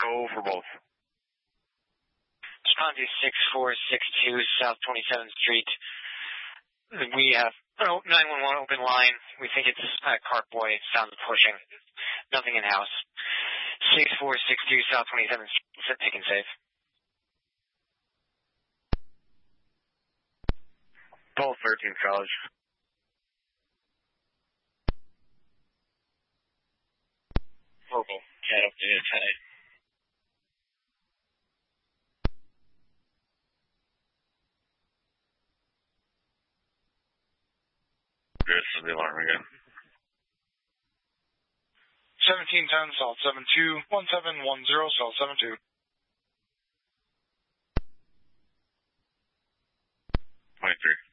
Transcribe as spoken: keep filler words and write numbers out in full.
go for both. Condi six four six two South twenty-seventh Street. We have oh, nine one one open line. We think it's a cart boy. It sounds pushing. Nothing in-house. six four six two South twenty-seventh Street. Pick and save. Both thirteenth College. Local. Cat up to ten eight. This is the alarm again. seventeen ten South seven two one seven one zero South seven two. twenty-three.